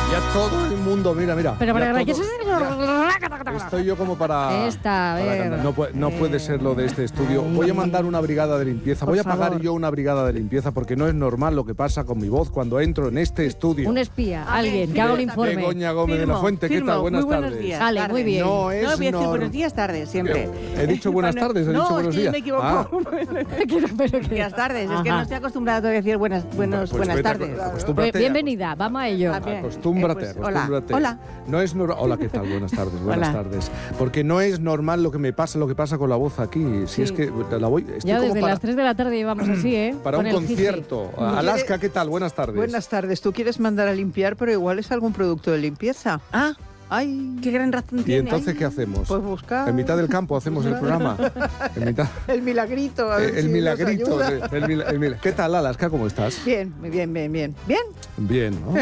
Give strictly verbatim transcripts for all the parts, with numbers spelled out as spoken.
Ya todo el mundo, mira, mira. Pero para ya que todo- ya estoy yo como para... Esta, a para ver. cantar. No, puede, no Eh, puede ser lo de este estudio. Voy a mandar una brigada de limpieza. Por Voy a pagar favor. yo una brigada de limpieza porque no es normal lo que pasa con mi voz cuando entro en este estudio. Un espía, A ver, alguien que sí, haga un de- informe. Begoña Gómez de la Firmo, Fuente, ¿qué firmo. tal? Buenas Muy buenos tardes. días. Vale, tardes. muy bien. No es No, voy a decir nor- buenos días, tardes, siempre. He dicho buenas Bueno, tardes, he no, dicho buenos es que días. me equivoco. Ah. Pero- pero que- Buenas tardes, es que Ajá. no estoy acostumbrada todavía a decir buenas, buenos, Pues buenas vete, tardes. acostúmbrate, Pues bienvenida, vamos a ello. Ah, bien. Acostúmbrate, Eh, pues, hola, acostúmbrate. hola. No es nor- Hola, ¿qué tal? Buenas tardes, buenas Hola. tardes. Porque no es normal lo que me pasa, lo que pasa con la voz aquí. Si Sí. es que la voy, estoy Ya como desde para, las tres de la tarde llevamos así, ¿eh? para Con un el jiji. concierto. Alaska, ¿qué tal? Buenas tardes. Buenas tardes. Tú quieres mandar a limpiar, pero igual es algún producto de limpieza. Ah, Ay, qué gran razón ¿Y tiene. entonces Ay. qué hacemos? pues buscar En mitad del campo hacemos el programa. En mitad, el milagrito. A ver el si nos milagrito. ayuda. el mila- el mila- ¿Qué tal, Alaska? ¿Cómo estás? Bien, bien, bien, bien. Bien. Bien, ¿no?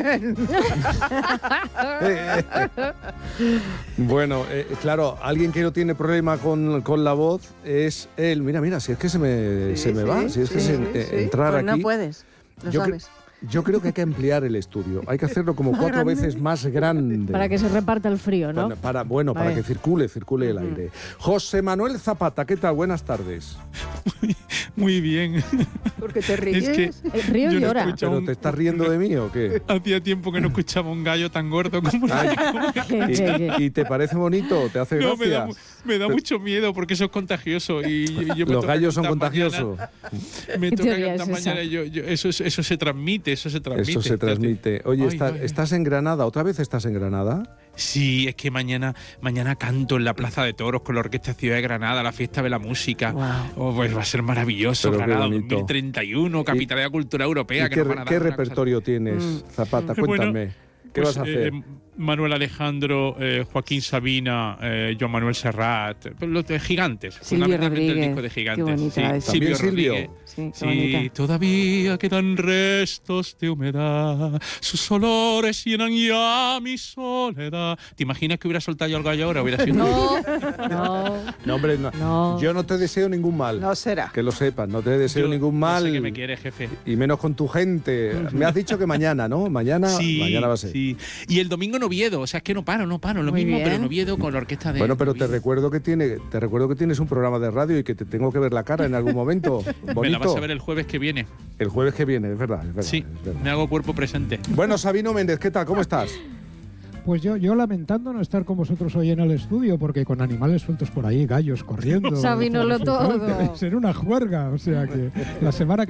Bueno, eh, claro, alguien que no tiene problema con, con la voz es él. Mira, mira, si es que se me, Sí, se me sí, va, si es que sí, se- sí, eh, sí. entrar Pues aquí. no puedes, lo Yo cre- sabes. Yo creo que hay que ampliar el estudio. Hay que hacerlo como Más cuatro grande. veces más grande. Para que se reparta el frío, ¿no? Para, para- bueno, para Vale. que circule, circule el aire. José Manuel Zapata, ¿qué tal? Buenas tardes. Muy bien. Porque te ríes. Es que El río yo no llora. escucho ¿Pero un- te estás riendo de mí o qué? Hacía tiempo que no escuchaba un gallo tan gordo como Ay, Que- que- que- ¿Y, y te parece bonito? ¿Te hace No, me da, gracia? mu- me da mucho miedo porque eso es contagioso. Y yo, yo me Los toca gallos son cantar contagiosos. mañana, me ¿Qué toca teoría cantar es esa? mañana. y Yo, yo- eso, es- eso se transmite, eso se transmite. Eso se transmite. Oye, Ay, está- ay, ay. ¿estás en Granada? ¿Otra vez estás en Granada? Sí, es que mañana, mañana canto en la Plaza de Toros con la Orquesta Ciudad de Granada, la fiesta de la música. Wow. Oh, pues va a ser maravilloso. Pero qué Granada bonito. dos mil treinta y uno, capital de la cultura europea. ¿Y que qué, nos van a dar qué una cosa- repertorio tienes, Mm. Zapata? Bueno, Cuéntame. ¿Qué Pues, vas a hacer? eh, Manuel Alejandro, eh, Joaquín Sabina, eh, Joan Manuel Serrat, pues los de gigantes. Silvio fundamentalmente Rodríguez, el disco de gigantes. qué bonita sí, la de Silvio ¿También Silvio? Rodríguez. Sí, qué Sí, bonita. todavía quedan restos de humedad, sus olores llenan ya mi soledad. ¿Te imaginas que hubiera soltado yo el gallo ahora? Hubiera sido... No, no, No, hombre, no. no. Yo no te deseo ningún mal. No será. Que lo sepas, no te deseo Yo- ningún yo mal. sé que me quiere, jefe. Y menos con tu gente. Me has dicho que mañana, ¿no? Mañana, Sí, mañana va a ser. sí. Y el domingo en Oviedo, o sea, es que no paro, no paro. Lo Muy mismo, bien. pero en Oviedo con la orquesta de... Bueno, pero te Oviedo. recuerdo que tiene, te recuerdo que tienes un programa de radio y que te tengo que ver la cara en algún momento. Me la Bonito. vas a ver el jueves que viene. El jueves que viene, es verdad, es verdad, Sí, es verdad. me hago cuerpo presente. Bueno, Sabino Méndez, ¿qué tal? ¿Cómo estás? Pues yo, yo lamentando no estar con vosotros hoy en el estudio, porque con animales sueltos por ahí, gallos corriendo. Sabino lo por los todo. hoteles, en una juerga, o sea que la semana que